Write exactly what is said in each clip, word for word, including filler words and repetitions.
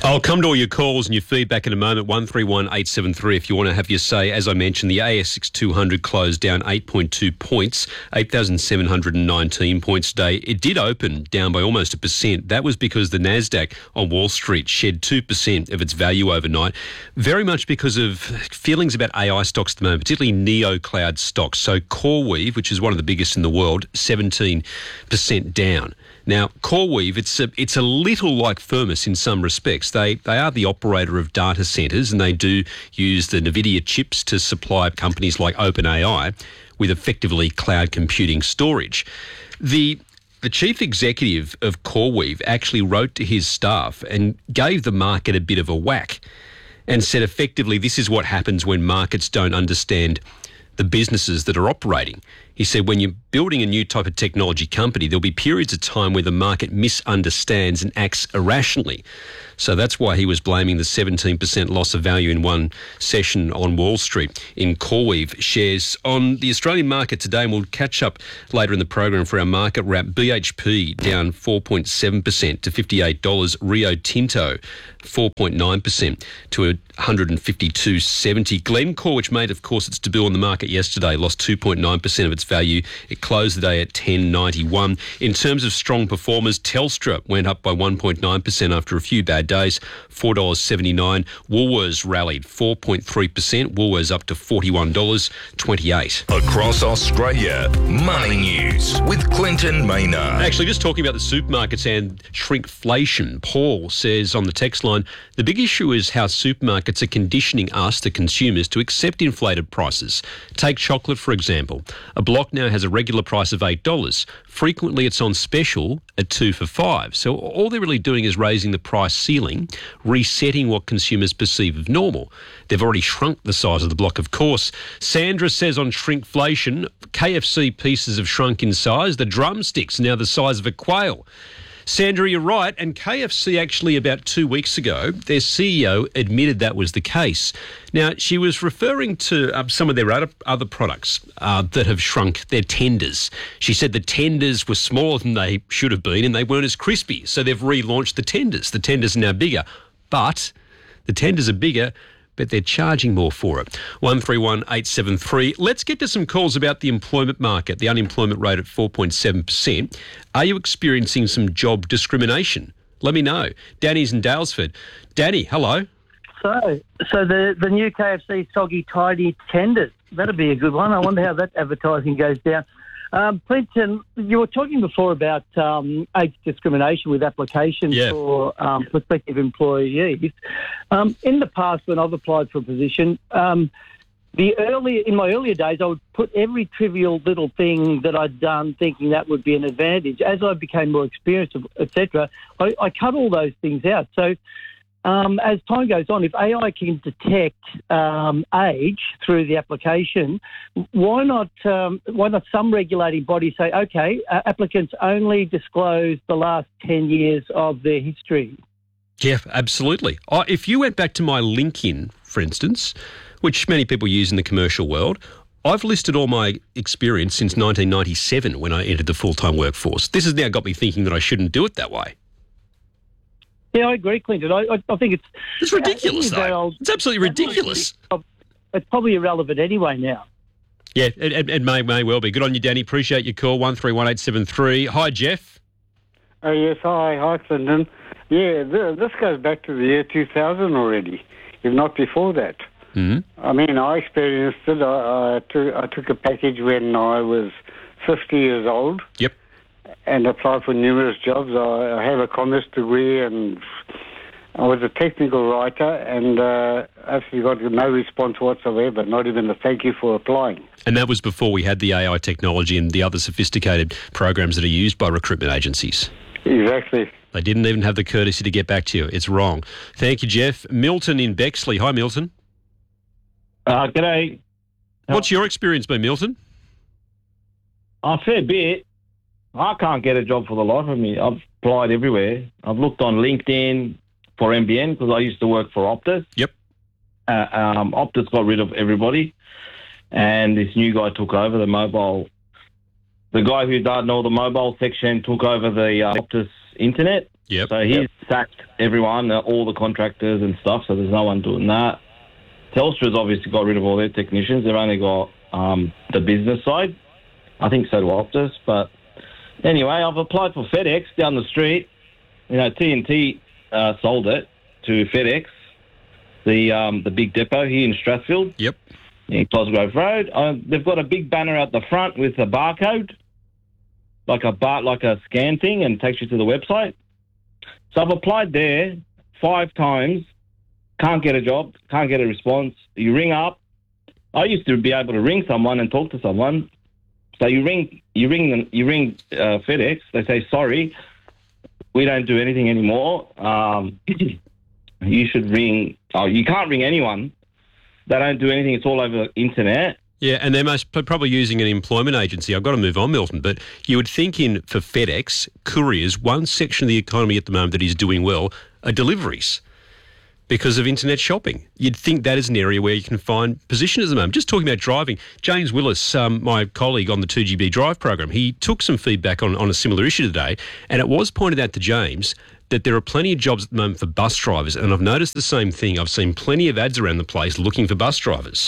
I'll come to all your calls and your feedback in a moment. one three one eight seven three if you want to have your say. As I mentioned, the A S X two hundred closed down eight point two points, eight thousand seven hundred nineteen points today. It did open down by almost a percent. That was because the Nasdaq on Wall Street shed two percent of its value overnight, very much because of feelings about A I stocks at the moment, particularly neo-cloud stocks. So CoreWeave, which is one of the biggest in the world, seventeen percent down. Now, CoreWeave, it's a, it's a little like Firmus in some respects. They they are the operator of data centres, and they do use the NVIDIA chips to supply companies like OpenAI with effectively cloud computing storage. The the chief executive of CoreWeave actually wrote to his staff and gave the market a bit of a whack and said effectively this is what happens when markets don't understand the businesses that are operating. He said, when you're building a new type of technology company, there'll be periods of time where the market misunderstands and acts irrationally. So that's why he was blaming the seventeen percent loss of value in one session on Wall Street in CoreWeave shares. On the Australian market today, and we'll catch up later in the program for our market wrap, B H P down four point seven percent to fifty-eight dollars. Rio Tinto four point nine percent to one hundred fifty-two seventy. Glencore, which made, of course, its debut on the market yesterday, lost two point nine percent of its value. It closed the day at ten ninety-one. In terms of strong performers, Telstra went up by one point nine percent after a few bad days, four dollars seventy-nine. Woolworths rallied four point three percent. Woolworths up to forty-one dollars twenty-eight. Across Australia, Money News with Clinton Maynard. Actually, just talking about the supermarkets and shrinkflation, Paul says on the text line, the big issue is how supermarkets are conditioning us, the consumers, to accept inflated prices. Take chocolate, for example. A block now has a regular price of eight dollars. Frequently, it's on special at two for five. So all they're really doing is raising the price ceiling, resetting what consumers perceive of normal. They've already shrunk the size of the block, of course. Sandra says on shrinkflation, K F C pieces have shrunk in size. The drumsticks are now the size of a quail. Sandra, you're right, and K F C actually about two weeks ago, their C E O admitted that was the case. Now, she was referring to uh, some of their other, other products uh, that have shrunk, their tenders. She said the tenders were smaller than they should have been and they weren't as crispy, so they've relaunched the tenders. The tenders are now bigger, but the tenders are bigger, but they're charging more for it. one three one eight seven three. Let's get to some calls about the employment market, the unemployment rate at four point seven percent. Are you experiencing some job discrimination? Let me know. Danny's in Dalesford. Danny, hello. So, so the, the new K F C soggy tidy tenders, that'll be a good one. I wonder how that advertising goes down. Um, Clinton, you were talking before about um, age discrimination with applications yeah. for um, prospective employees. Um, in the past, when I've applied for a position, um, the early in my earlier days, I would put every trivial little thing that I'd done, thinking that would be an advantage. As I became more experienced, et cetera, I, I cut all those things out. So, Um, as time goes on, if A I can detect um, age through the application, why not? Um, why not some regulating body say, okay, uh, applicants only disclose the last ten years of their history? Yeah, absolutely. I, if you went back to my LinkedIn, for instance, which many people use in the commercial world, I've listed all my experience since nineteen ninety-seven when I entered the full-time workforce. This has now got me thinking that I shouldn't do it that way. Yeah, I agree, Clinton. I, I, I think it's... It's ridiculous, uh, though. old, it's absolutely ridiculous. It's probably irrelevant anyway now. Yeah, it, it, it may may well be. Good on you, Danny. Appreciate your call, one three one eight seven three. Hi, Jeff. Oh, yes, hi. Hi, Clinton. Yeah, th- this goes back to the year two thousand already, if not before that. Mm-hmm. I mean, I experienced it. I, I, took, I took a package when I was fifty years old. Yep. And applied for numerous jobs. I, I have a commerce degree and I was a technical writer and uh, actually got no response whatsoever, not even a thank you for applying. And that was before we had the A I technology and the other sophisticated programs that are used by recruitment agencies. Exactly. They didn't even have the courtesy to get back to you. It's wrong. Thank you, Jeff. Milton in Bexley. Hi, Milton. Uh, g'day. What's your experience been, Milton? A fair bit. I can't get a job for the life of me. I've applied everywhere. I've looked on LinkedIn for M B N because I used to work for Optus. Yep. Uh, um, Optus got rid of everybody, and this new guy took over the mobile. The guy who done all the mobile section took over the uh, Optus internet, Yep. So he's Yep. sacked everyone, uh, all the contractors and stuff, so there's no one doing that. Telstra's obviously got rid of all their technicians. They've only got um, the business side. I think so do Optus. But anyway, I've applied for FedEx down the street. You know, T N T uh, sold it to FedEx, the um, the big depot here in Strathfield. Yep. In Cosgrove Road. Uh, they've got a big banner out the front with a barcode, like a bar, like a scan thing, and takes you to the website. So I've applied there five times, can't get a job, can't get a response. You ring up. I used to be able to ring someone and talk to someone. So you ring, you ring them, you ring uh, FedEx. They say, sorry, we don't do anything anymore. Um, you should ring. Oh, you can't ring anyone. They don't do anything. It's all over the internet. Yeah, and they're most probably using an employment agency. I've got to move on, Milton, but you would think in for FedEx, couriers, one section of the economy at the moment that is doing well are deliveries because of internet shopping. You'd think that is an area where you can find positions at the moment. Just talking about driving, James Willis, um, my colleague on the two G B Drive program, he took some feedback on, on a similar issue today, and it was pointed out to James that there are plenty of jobs at the moment for bus drivers, and I've noticed the same thing. I've seen plenty of ads around the place looking for bus drivers.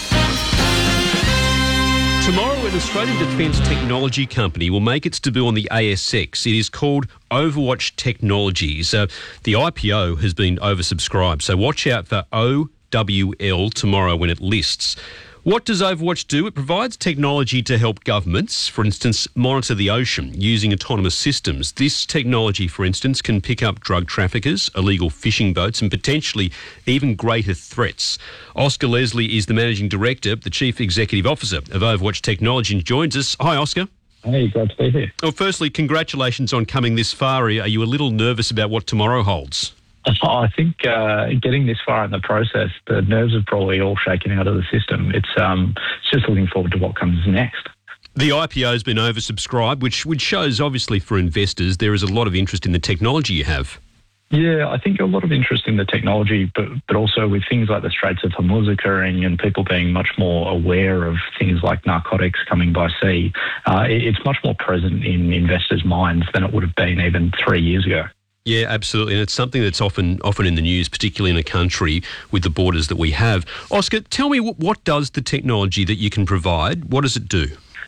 Tomorrow, an Australian defence technology company will make its debut on the A S X. It is called Overwatch Technologies. Uh, the I P O has been oversubscribed, so watch out for O W L tomorrow when it lists. What does Overwatch do? It provides technology to help governments, for instance, monitor the ocean using autonomous systems. This technology, for instance, can pick up drug traffickers, illegal fishing boats, and potentially even greater threats. Oscar Leslie is the Managing Director, the Chief Executive Officer of Overwatch Technology, and joins us. Hi, Oscar. Hey, glad to be here. Well, firstly, congratulations on coming this far. Are you a little nervous about what tomorrow holds? I think uh, getting this far in the process, the nerves are probably all shaken out of the system. It's um, it's just looking forward to what comes next. The I P O has been oversubscribed, which which shows obviously for investors there is a lot of interest in the technology you have. Yeah, I think a lot of interest in the technology, but but also with things like the Straits of Hormuz occurring and people being much more aware of things like narcotics coming by sea, uh, it, it's much more present in investors' minds than it would have been even three years ago. Yeah, absolutely. And it's something that's often often in the news, particularly in a country with the borders that we have. Oscar, tell me, what, what does the technology that you can provide, what does it do?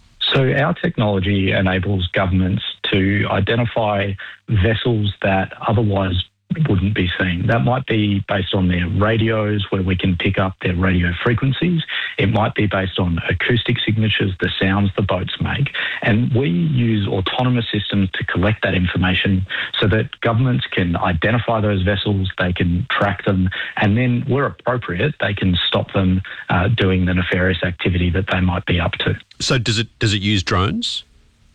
So our technology enables governments to identify vessels that otherwise wouldn't be seen. That might be based on their radios, where we can pick up their radio frequencies. It might be based on acoustic signatures, the sounds the boats make. And we use autonomous systems to collect that information so that governments can identify those vessels, they can track them, and then, where appropriate, they can stop them uh, doing the nefarious activity that they might be up to. So does it does it use drones?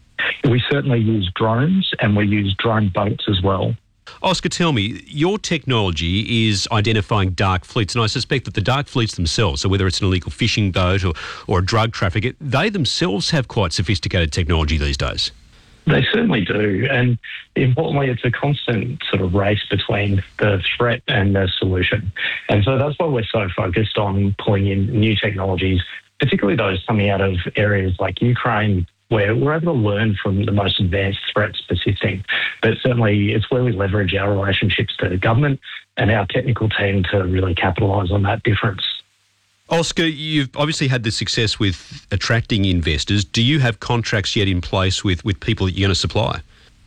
We certainly use drones, and we use drone boats as well. Oscar, tell me, your technology is identifying dark fleets, and I suspect that the dark fleets themselves, so whether it's an illegal fishing boat or, or a drug trafficker, they themselves have quite sophisticated technology these days. They certainly do, and importantly, it's a constant sort of race between the threat and the solution. And so that's why we're so focused on pulling in new technologies, particularly those coming out of areas like Ukraine, where we're able to learn from the most advanced threats persisting. But certainly it's where we leverage our relationships to the government and our technical team to really capitalise on that difference. Oscar, you've obviously had the success with attracting investors. Do you have contracts yet in place with, with people that you're going to supply?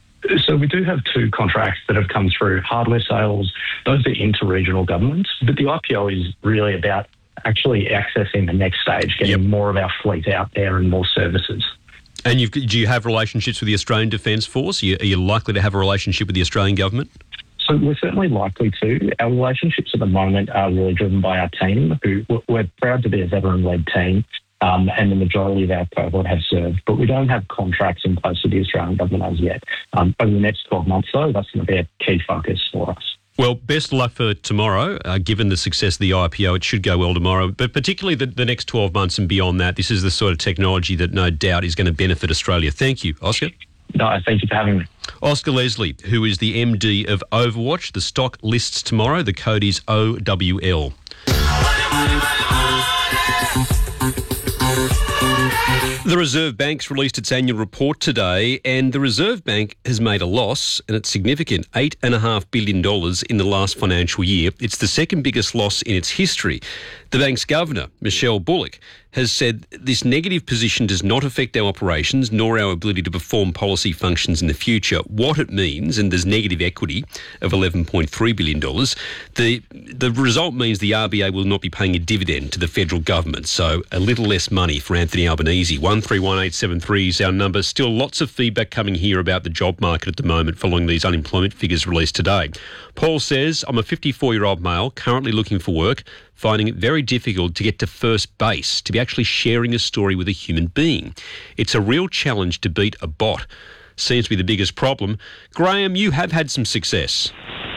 So we do have two contracts that have come through, hardware sales. Those are inter-regional governments. But the I P O is really about actually accessing the next stage, getting yep. more of our fleet out there and more services. And you've, do you have relationships with the Australian Defence Force? Are you, are you likely to have a relationship with the Australian government? So we're certainly likely to. Our relationships at the moment are really driven by our team, who we're proud to be a veteran-led team, um, and the majority of our cohort have served. But we don't have contracts in place with the Australian government as yet. Um, over the next twelve months, though, that's going to be a key focus for us. Well, best of luck for tomorrow. Uh, given the success of the I P O, it should go well tomorrow. But particularly the, the next twelve months and beyond that, this is the sort of technology that no doubt is going to benefit Australia. Thank you, Oscar. No, thank you for having me. Oscar Leslie, who is the M D of Overwatch. The stock lists tomorrow. The code is O W L. The Reserve Bank's released its annual report today, and the Reserve Bank has made a loss, and it's significant, eight point five billion dollars in the last financial year. It's the second biggest loss in its history. The bank's governor, Michelle Bullock, has said this negative position does not affect our operations nor our ability to perform policy functions in the future. What it means, and there's negative equity of eleven point three billion dollars, the, the result means the R B A will not be paying a dividend to the federal government, so a little less money for Anthony Albanese. one three one eight seven three is our number. Still lots of feedback coming here about the job market at the moment following these unemployment figures released today. Paul says, I'm a fifty-four-year-old male currently looking for work, finding it very difficult to get to first base, to be actually sharing a story with a human being. It's a real challenge to beat a bot. Seems to be the biggest problem. Graham, you have had some success.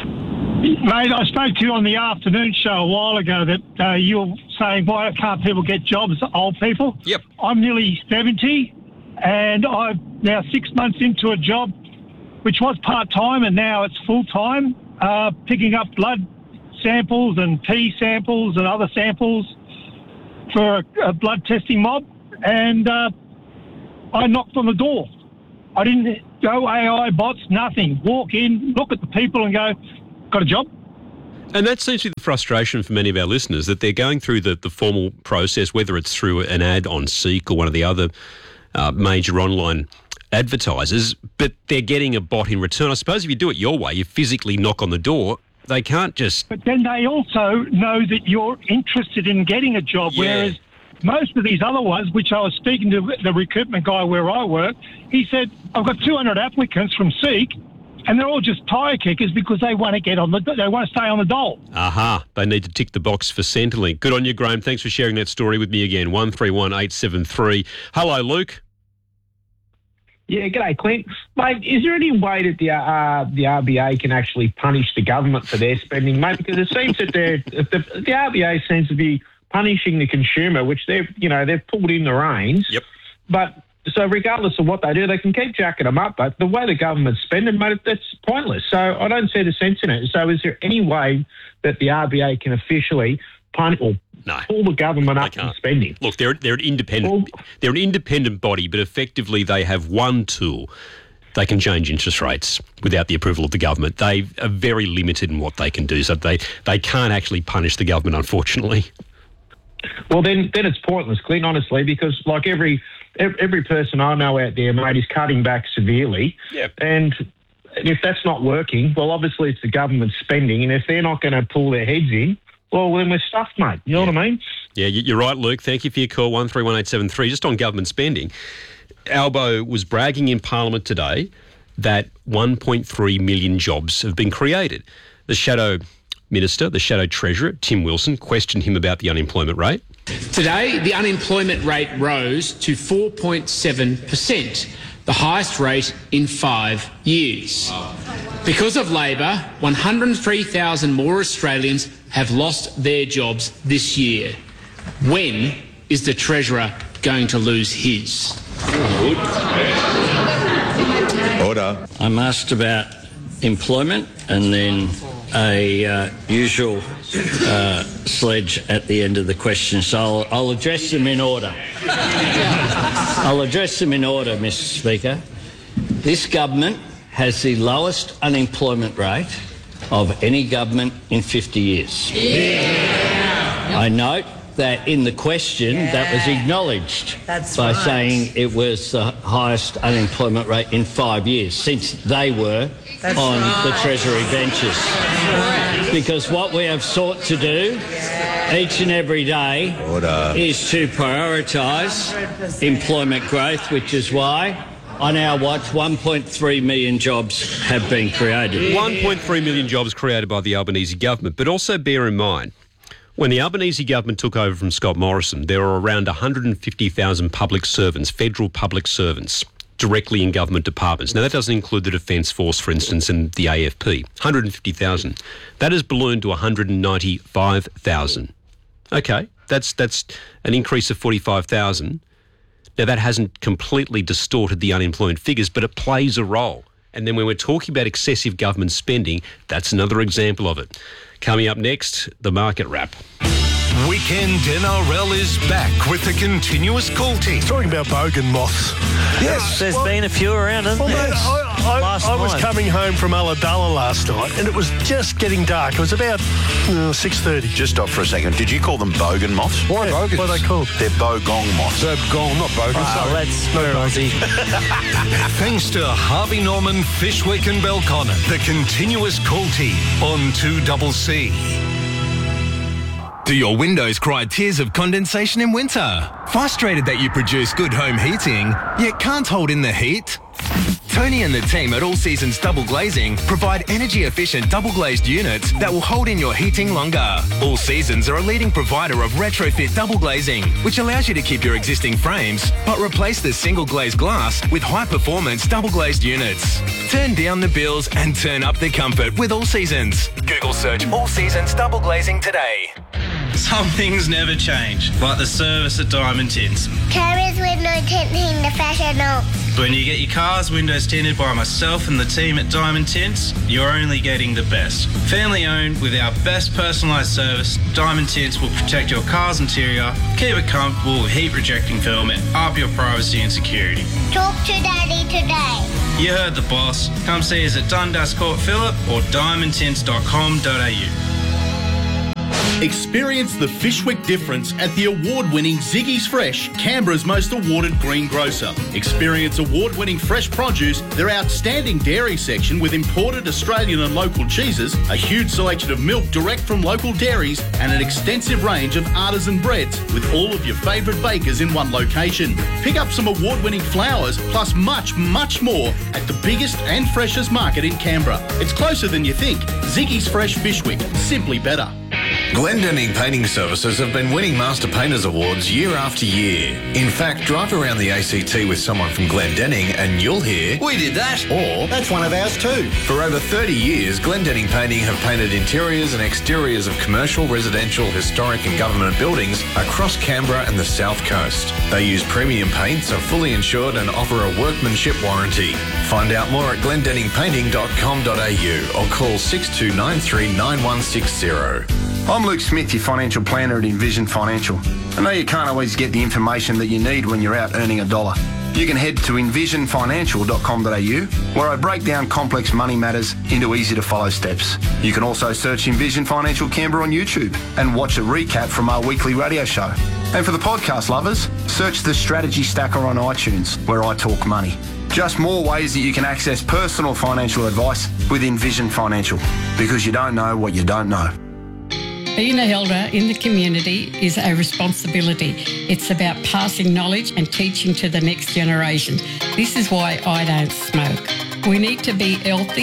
Mate, I spoke to you on the afternoon show a while ago that uh, you were saying, why can't people get jobs, old people? Yep. I'm nearly seventy, and I'm now six months into a job which was part-time, and now it's full-time, uh, picking up blood samples and pee samples and other samples for a, a blood testing mob. And uh, I knocked on the door. I didn't go A I, bots, nothing. Walk in, look at the people and go, got a job? And that seems to be the frustration for many of our listeners, that they're going through the, the formal process, whether it's through an ad on Seek or one of the other uh, major online advertisers, but they're getting a bot in return. I suppose if you do it your way, you physically knock on the door, they can't just... But then they also know that you're interested in getting a job, Yeah. whereas most of these other ones, which I was speaking to the recruitment guy where I work, he said, I've got two hundred applicants from Seek, and they're all just tyre kickers because they want to get on the, they want to stay on the dole. Aha, they need to tick the box for Centrelink. Good on you, Graham. Thanks for sharing that story with me again. one three one eight seven three. Hello, Luke. Yeah, g'day, Clint. Mate, is there any way that the uh, the R B A can actually punish the government for their spending, mate? Because it seems that they're, the, the R B A seems to be punishing the consumer, which they've, you know, they've pulled in the reins. Yep. But so regardless of what they do, they can keep jacking them up. But the way the government's spending, mate, that's pointless. So I don't see the sense in it. So is there any way that the R B A can officially punish or No. pull the government up from spending? Look, they're they're an independent Well- they're an independent body, but effectively they have one tool. They can change interest rates without the approval of the government. They are very limited in what they can do, so they they can't actually punish the government, unfortunately. Well, then, then it's pointless, Clint, honestly, because like every ev- every person I know out there, mate, is cutting back severely. Yep. And if that's not working, well, obviously it's the government spending, and if they're not going to pull their heads in, well, then we're stuffed, mate. You know what I mean? Yeah, you- you're right, Luke. Thank you for your call, one three one eight seven three. Just on government spending, Albo was bragging in Parliament today that one point three million jobs have been created. The Shadow Minister, the Shadow Treasurer, Tim Wilson, questioned him about the unemployment rate. Today, the unemployment rate rose to four point seven percent, the highest rate in five years. Because of Labor, one hundred three thousand more Australians have lost their jobs this year. When is the Treasurer going to lose his? Order. I'm asked about employment and then a uh, usual uh, sledge at the end of the question. So I'll, I'll address them in order. I'll address them in order, Mister Speaker. This government has the lowest unemployment rate of any government in fifty years. Yeah. I note that in the question yeah. that was acknowledged That's by right. saying it was the highest unemployment rate in five years since they were That's on right. the Treasury benches. Right. Because what we have sought to do yeah. each and every day Order. is to prioritise employment growth, which is why on our watch, one point three million jobs have been created. one point three million jobs created by the Albanese government. But also bear in mind, when the Albanese government took over from Scott Morrison, there were around one hundred fifty thousand public servants, federal public servants, directly in government departments. Now, that doesn't include the Defence Force, for instance, and the A F P. one hundred fifty thousand. That has ballooned to one hundred ninety-five thousand. Okay, that's that's an increase of forty-five thousand. Now, that hasn't completely distorted the unemployment figures, but it plays a role. And then when we're talking about excessive government spending, that's another example of it. Coming up next, the market wrap. Weekend N R L is back with the continuous call team. Talking about bogan moths. Yes, there's well, been a few around, hasn't well, there? mate, I, I, last I was night. coming home from Ulladulla last night, and it was just getting dark. It was about uh, six thirty. Just stop for a second. Did you call them bogan moths? Why yeah, bogans? What are they called? They're bogong moths. They're gong, not bogan. Oh, Sorry. let's no Aussie. Thanks to Harvey Norman, Fishwick and Belconnen, the continuous call team on two C C. Do your windows cry tears of condensation in winter? Frustrated that you produce good home heating, yet can't hold in the heat? Tony and the team at All Seasons Double Glazing provide energy-efficient double-glazed units that will hold in your heating longer. All Seasons are a leading provider of retrofit double glazing, which allows you to keep your existing frames, but replace the single-glazed glass with high-performance double-glazed units. Turn down the bills and turn up the comfort with All Seasons. Google search All Seasons Double Glazing today. Some things never change, like the service at Diamond Tints. Carriers window tinting professional. When you get your car's windows tinted by myself and the team at Diamond Tints, you're only getting the best. Family owned with our best personalised service, Diamond Tints will protect your car's interior, keep it comfortable with heat rejecting film and up your privacy and security. Talk to Daddy today. You heard the boss. Come see us at Dundas Court Phillip or diamond tints dot com dot a u. Experience the Fishwick difference at the award-winning Ziggy's Fresh, Canberra's most awarded greengrocer. Experience award-winning fresh produce, their outstanding dairy section with imported Australian and local cheeses, a huge selection of milk direct from local dairies, and an extensive range of artisan breads with all of your favourite bakers in one location. Pick up some award-winning flowers, plus much, much more at the biggest and freshest market in Canberra. It's closer than you think. Ziggy's Fresh Fishwick, simply better. Glendinning Painting Services have been winning Master Painters Awards year after year. In fact, drive around the A C T with someone from Glendinning and you'll hear, "We did that," or "That's one of ours too." For over thirty years, Glendinning Painting have painted interiors and exteriors of commercial, residential, historic and government buildings across Canberra and the South Coast. They use premium paints, are fully insured and offer a workmanship warranty. Find out more at glendinning painting dot com dot a u or call six two nine three nine one six zero. I'm Luke Smith, your financial planner at Envision Financial. I know you can't always get the information that you need when you're out earning a dollar. You can head to envision financial dot com dot a u, where I break down complex money matters into easy-to-follow steps. You can also search Envision Financial Canberra on YouTube and watch a recap from our weekly radio show. And for the podcast lovers, search the Strategy Stacker on iTunes, where I talk money. Just more ways that you can access personal financial advice with Envision Financial, because you don't know what you don't know. Being an elder in the community is a responsibility. It's about passing knowledge and teaching to the next generation. This is why I don't smoke. We need to be healthy